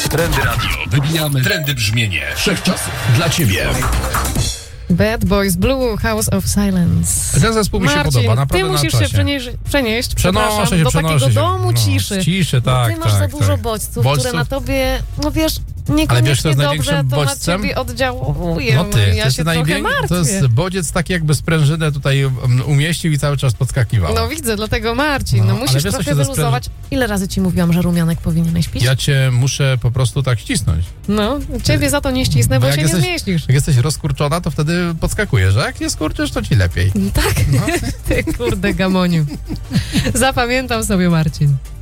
Trendy Radio. Wybijamy trendy brzmienie wszechczasów dla ciebie. Bad Boys Blue, House of Silence. Ten zespół mi się Marcin, podoba, naprawdę ty musisz na czasie. się przenieść Przenoszę do takiego domu ciszy. Ciszy, tak, ty masz za dużo bodźców, które na tobie, no wiesz, niekoniecznie dobrze to na ciebie oddziałuje. No ty, ja się trochę martwię. To jest bodziec taki, jakby sprężynę tutaj umieścił i cały czas podskakiwał. No widzę, dlatego Marcin, no musisz trochę wyluzować. Ile razy ci mówiłam, że rumianek powinieneś pić? Ja cię muszę po prostu tak ścisnąć. No, ciebie za to nie ścisnę, bo się nie zmieścisz. Jak jesteś rozkurczona, to wtedy podskakujesz, a jak nie skurczysz, to ci lepiej. Tak? No. Ty kurde gamoniu. Zapamiętam sobie, Marcin.